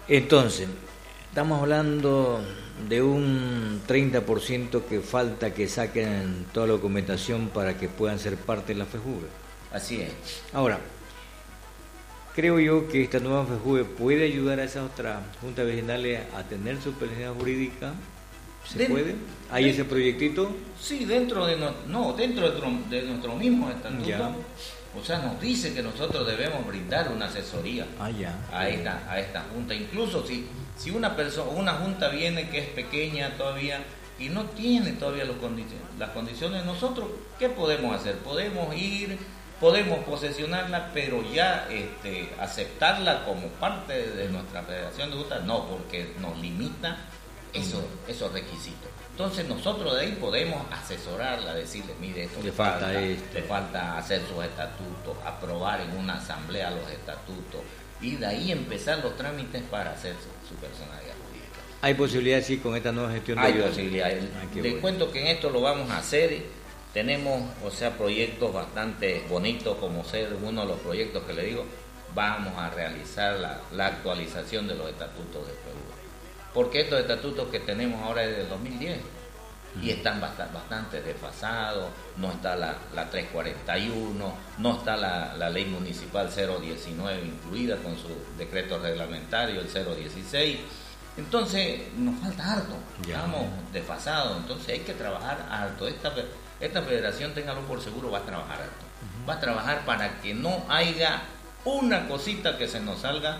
Entonces, estamos hablando de un 30% que falta que saquen toda la documentación para que puedan ser parte de la FEJUVE. Así es. Ahora, creo yo que esta nueva FEJUVE puede ayudar a esas otras juntas vecinales a tener su personalidad jurídica. ¿Se puede? ¿Hay ese proyectito? Sí, dentro de nuestro mismo estatuto. Ya. O sea, nos dice que nosotros debemos brindar una asesoría a esta junta. Incluso si una junta viene que es pequeña todavía y no tiene todavía las condiciones, nosotros, ¿qué podemos hacer? Podemos ir, podemos posesionarla, pero ya aceptarla como parte de nuestra federación de juntas, no, porque nos limita esos requisitos. Entonces nosotros de ahí podemos asesorarla, decirle, mire, esto le falta hacer sus estatutos, aprobar en una asamblea los estatutos, y de ahí empezar los trámites para hacer su personalidad jurídica. ¿Hay posibilidad, sí, con esta nueva gestión de Hay ayuda? posibilidad. Les cuento que en esto lo vamos a hacer. Tenemos, proyectos bastante bonitos, como ser uno de los proyectos que le digo, vamos a realizar la actualización de los estatutos de FEJUVE. Porque estos estatutos que tenemos ahora es del 2010 y están bastante desfasados. No está la 341, no está la ley municipal 019 incluida con su decreto reglamentario, el 016. Entonces nos falta harto, estamos desfasados, entonces hay que trabajar harto. Esta federación, téngalo por seguro, va a trabajar harto. Va a trabajar para que no haya una cosita que se nos salga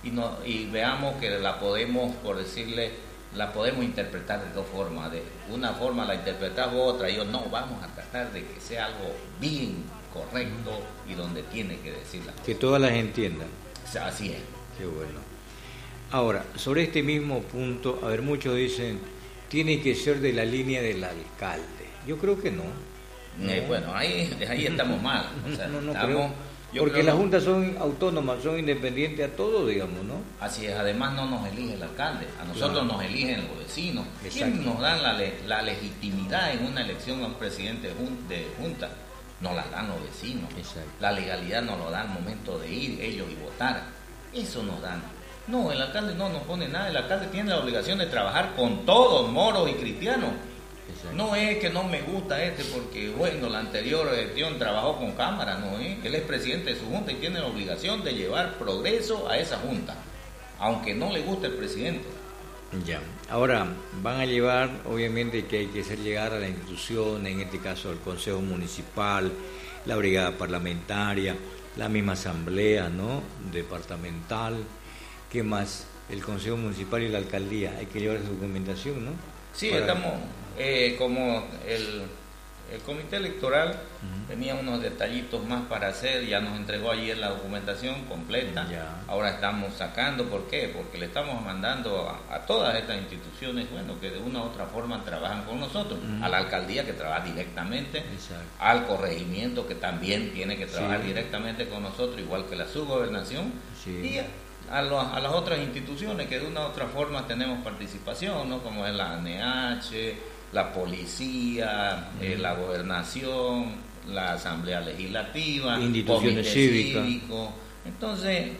y veamos que la podemos, por decirle, la podemos interpretar de dos formas. De una forma la interpretamos, otra yo no, vamos a tratar de que sea algo bien correcto y donde tiene que decirla. Que todas las entiendan. Así es. Qué bueno. Ahora, sobre este mismo punto, a ver, muchos dicen, tiene que ser de la línea del alcalde. Yo creo que no. Bueno, ahí estamos mal. O sea, no creo. Porque las juntas son autónomas, son independientes a todo, digamos, ¿no? Así es, además no nos elige el alcalde, a nosotros nos eligen los vecinos. ¿Quién nos dan la legitimidad en una elección a un presidente de junta? Nos la dan los vecinos. Exacto. La legalidad nos lo da al momento de ir ellos y votar. Eso nos dan. No, el alcalde no nos pone nada, el alcalde tiene la obligación de trabajar con todos, moros y cristianos. Exacto. No es que no me gusta porque, bueno, la anterior gestión trabajó con cámara, no es. Él es presidente de su junta y tiene la obligación de llevar progreso a esa junta, aunque no le guste el presidente. Ya, ahora van a llevar, obviamente que hay que hacer llegar a la institución, en este caso al Consejo Municipal, la Brigada Parlamentaria, la misma Asamblea, ¿no?, departamental, ¿qué más? El Consejo Municipal y la Alcaldía, hay que llevar esa documentación, ¿no? Sí, estamos, como el Comité Electoral tenía unos detallitos más para hacer, ya nos entregó ayer la documentación completa. Ya. Ahora estamos sacando, ¿por qué? Porque le estamos mandando a todas estas instituciones, bueno, que de una u otra forma trabajan con nosotros, a la alcaldía que trabaja directamente, exacto, al corregimiento que también tiene que trabajar directamente con nosotros, igual que la subgobernación, y a las otras instituciones que de una u otra forma tenemos participación, ¿no?, como es la ANH, la policía, la gobernación, la asamblea legislativa, instituciones cívicas. Entonces,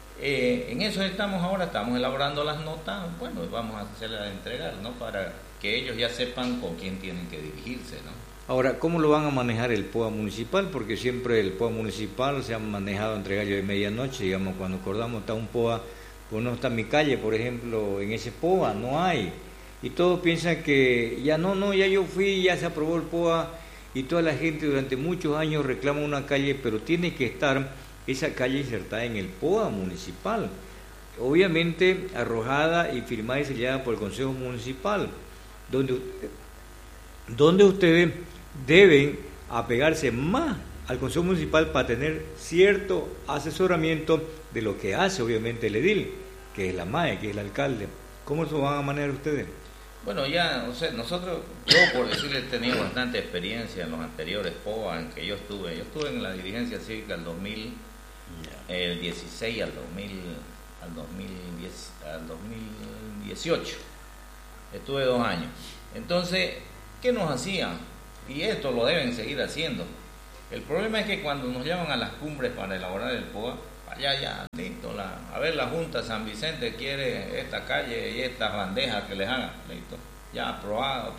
en eso estamos elaborando las notas, bueno, vamos a hacerlas entregar, ¿no?, para que ellos ya sepan con quién tienen que dirigirse, ¿no? Ahora, ¿cómo lo van a manejar el POA municipal? Porque siempre el POA municipal se ha manejado entre gallo de medianoche, digamos, cuando acordamos está un POA, pues no está en mi calle, por ejemplo, en ese POA no hay. Y todos piensan que ya yo fui, ya se aprobó el POA, y toda la gente durante muchos años reclama una calle, pero tiene que estar esa calle insertada en el POA municipal, obviamente arrojada y firmada y sellada por el Consejo Municipal, donde ustedes deben apegarse más al Consejo Municipal para tener cierto asesoramiento de lo que hace obviamente el edil, que es la MAE, que es el alcalde. ¿Cómo se van a manejar ustedes? Bueno, ya, nosotros, yo por decirles, he tenido bastante experiencia en los anteriores POA en que yo estuve en la dirigencia cívica del 2016 al 2018, estuve 2 años. Entonces, ¿qué nos hacían? Y esto lo deben seguir haciendo. El problema es que cuando nos llaman a las cumbres para elaborar el POA, allá ya, listo, a ver, la Junta San Vicente quiere esta calle y estas bandejas que les hagan, listo, ya aprobado.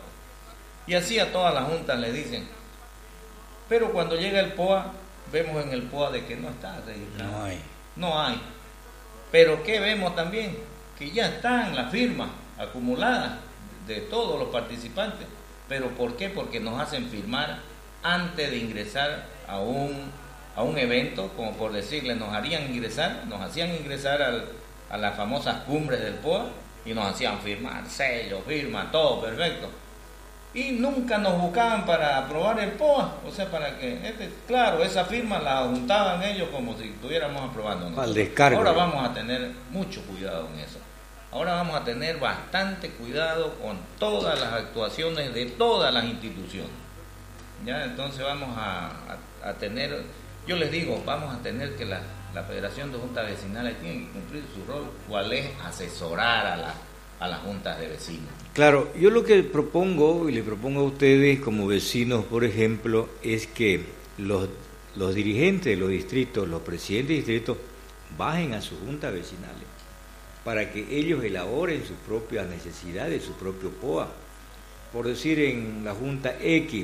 Y así a todas las juntas le dicen, pero cuando llega el POA, vemos en el POA de que no está registrado. No hay. Pero ¿qué vemos también? Que ya están las firmas acumuladas de todos los participantes. ¿Pero por qué? Porque nos hacen firmar antes de ingresar a un evento, como por decirle, nos hacían ingresar a las famosas cumbres del POA y nos hacían firmar, sello, firma, todo perfecto. Y nunca nos buscaban para aprobar el POA, o sea, para que, claro, esa firma la juntaban ellos como si estuviéramos aprobando nosotros. Al descargo. Ahora vamos a tener mucho cuidado en eso. Ahora vamos a tener bastante cuidado con todas las actuaciones de todas las instituciones. Ya, entonces vamos a tener, yo les digo, vamos a tener que la Federación de Juntas Vecinales tiene que cumplir su rol, cuál es asesorar a las juntas de vecinos. Claro, yo lo que propongo, y le propongo a ustedes como vecinos, por ejemplo, es que los dirigentes de los distritos, los presidentes de distritos, bajen a sus juntas vecinales para que ellos elaboren sus propias necesidades, su propio POA. Por decir, en la Junta X,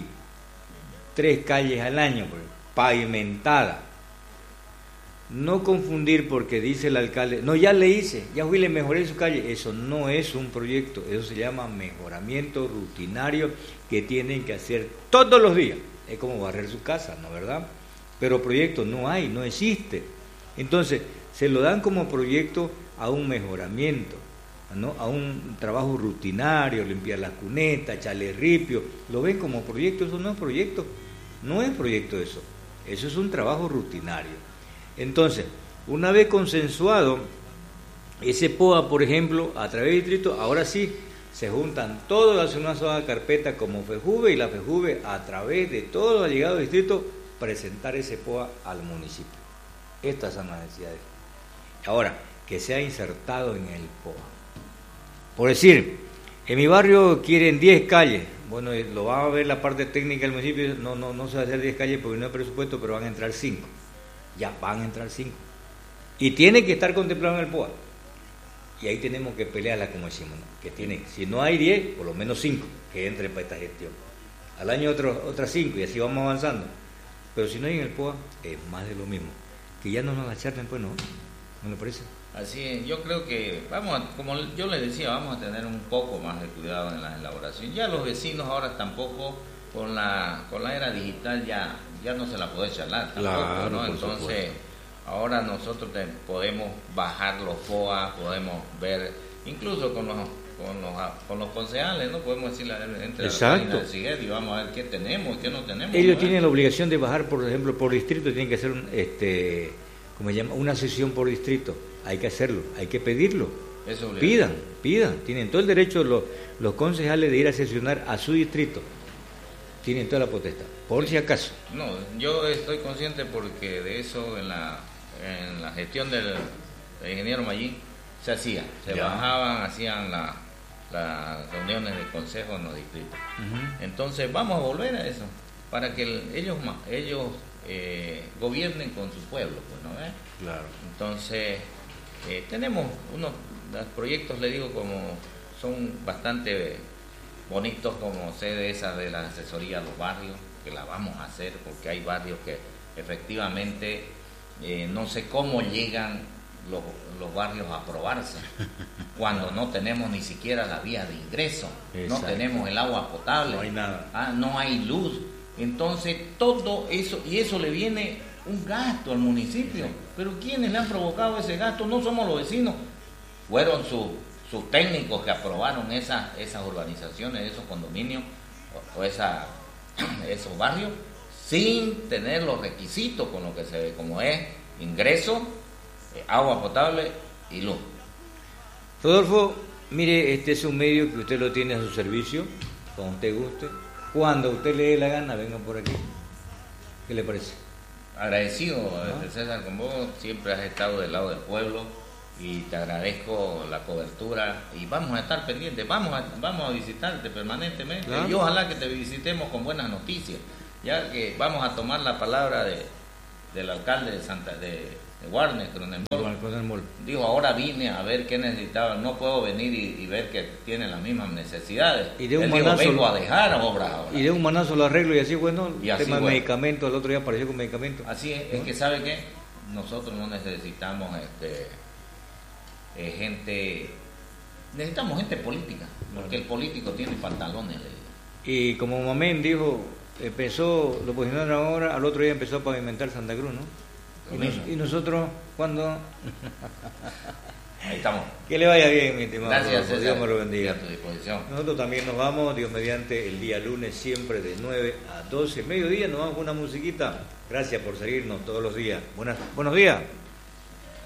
3 calles al año, pavimentadas. No confundir porque dice el alcalde, no, ya le hice, ya fui y le mejoré su calle. Eso no es un proyecto, eso se llama mejoramiento rutinario que tienen que hacer todos los días. Es como barrer su casa, ¿no, verdad? Pero proyecto no hay, no existe. Entonces, se lo dan como proyecto a un mejoramiento, ¿no? A un trabajo rutinario, limpiar las cunetas, echarle ripio. Lo ven como proyecto, eso no es proyecto. No es proyecto eso es un trabajo rutinario. Entonces, una vez consensuado ese POA, por ejemplo, a través del distrito, ahora sí se juntan todos, hacen una sola carpeta como FEJUVE, y la FEJUVE, a través de todos los allegados del distrito, presentar ese POA al municipio. Estas son las necesidades. Ahora, que sea insertado en el POA. Por decir, en mi barrio quieren 10 calles. Bueno, lo va a ver la parte técnica del municipio, no se va a hacer 10 calles porque no hay presupuesto, pero van a entrar 5. Ya van a entrar 5. Y tiene que estar contemplado en el POA. Y ahí tenemos que pelearla como decimos, ¿no? Que tiene, si no hay 10, por lo menos 5 que entren para esta gestión. Al año otras 5 y así vamos avanzando. Pero si no hay en el POA, es más de lo mismo. Que ya no nos achaten, pues no. ¿No le parece? Así es, yo creo que como yo les decía, vamos a tener un poco más de cuidado en la elaboración. Ya los vecinos ahora tampoco, con la era digital ya no se la puede charlar tampoco, claro, ¿no? Entonces, ahora nosotros podemos bajar los POA, podemos ver, incluso con los concejales, ¿no? Podemos decirle, entre la página de Siguet y vamos a ver qué tenemos y qué no tenemos. Ellos tienen la obligación de bajar, por ejemplo, por distrito, tienen que hacer ¿cómo se llama? Una sesión por distrito. Hay que hacerlo, hay que pedirlo. Pidan, tienen todo el derecho los concejales de ir a sesionar a su distrito. Tienen toda la potestad, por si acaso. No, yo estoy consciente porque de eso en la gestión del ingeniero Mayín se hacía, bajaban, hacían las reuniones de consejo en los distritos. Uh-huh. Entonces vamos a volver a eso, para que ellos gobiernen con su pueblo, pues, ¿no? Claro. Entonces tenemos unos proyectos, le digo, como son bastante bonitos, como sede esa de la asesoría a los barrios, que la vamos a hacer porque hay barrios que efectivamente no sé cómo llegan los barrios a aprobarse cuando no tenemos ni siquiera la vía de ingreso. Exacto. No tenemos el agua potable, no hay nada, no hay luz. Entonces todo eso, y eso le viene un gasto al municipio. Exacto. Pero ¿quiénes le han provocado ese gasto? No somos los vecinos, fueron sus técnicos que aprobaron esas urbanizaciones, esos condominios o esos barrios, sin tener los requisitos con lo que se ve, como es ingreso, agua potable y luz. Rodolfo, mire, este es un medio que usted lo tiene a su servicio, cuando usted guste, cuando usted le dé la gana, venga por aquí. ¿Qué le parece? Agradecido, César, con vos, siempre has estado del lado del pueblo y te agradezco la cobertura y vamos a estar pendientes, vamos a visitarte permanentemente. Claro. Y ojalá que te visitemos con buenas noticias, ya que vamos a tomar la palabra del alcalde de Warner, Cronenberg, dijo, ahora vine a ver qué necesitaban, no puedo venir y ver que tienen las mismas necesidades. Y de un Él manazo, dijo, vengo a dejar obras ahora. Y de un manazo lo arreglo y así, bueno, y el así, tema de bueno, medicamentos, el otro día apareció con medicamentos. Así es que ¿sabe qué? Nosotros no necesitamos gente, necesitamos gente política, porque el político tiene pantalones. Y como Mamén dijo, empezó, lo posicionaron ahora, al otro día empezó a pavimentar Santa Cruz, ¿no? Y nosotros, ¿cuándo? Ahí estamos. Que le vaya bien, mi estimado. Gracias, César. Dios me lo bendiga. A tu disposición. Nosotros también nos vamos, Dios mediante, el día lunes, siempre de 9 a 12, mediodía, nos vamos con una musiquita. Gracias por seguirnos todos los días. Buenos días.